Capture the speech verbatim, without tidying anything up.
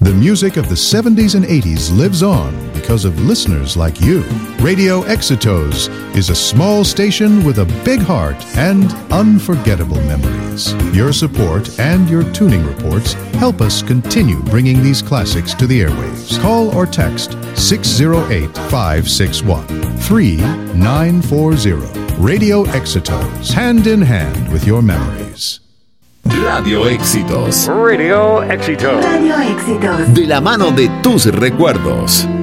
The music of the seventies and eighties lives on because of listeners like you. Radio Éxitos is a small station with a big heart and unforgettable memories. Your support and your tuning reports help us continue bringing these classics to the airwaves. Call or text six oh eight, five six one, three nine four zero. Radio Éxitos, hand in hand with your memories. Radio Éxitos. Radio Éxitos. Radio Éxitos. De la mano de tus recuerdos.